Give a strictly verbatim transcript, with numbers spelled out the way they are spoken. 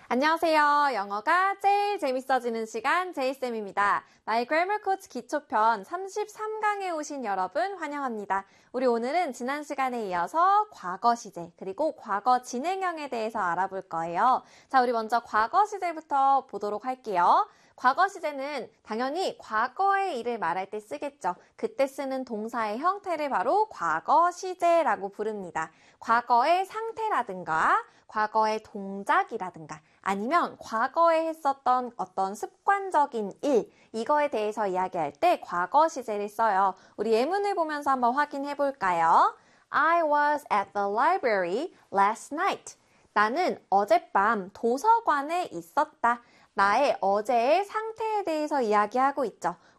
안녕하세요. 영어가 제일 재밌어지는 시간 제이쌤입니다. My Grammar Coach 기초편 삼십삼 강에 오신 여러분 환영합니다. 우리 오늘은 지난 시간에 이어서 과거 시제 그리고 과거 진행형에 대해서 알아볼 거예요. 자, 우리 먼저 과거 시제부터 보도록 할게요. 과거 시제는 당연히 과거의 일을 말할 때 쓰겠죠. 그때 쓰는 동사의 형태를 바로 과거 시제라고 부릅니다. 과거의 상태라든가 과거의 동작이라든가 아니면 과거에 했었던 어떤 습관적인 일, 이거에 대해서 이야기할 때 과거 시제를 써요. 우리 예문을 보면서 한번 확인해 볼까요? I was at the library last night. 나는 어젯밤 도서관에 있었다. 나의 어제의 상태에 대해서 이야기하고 있죠.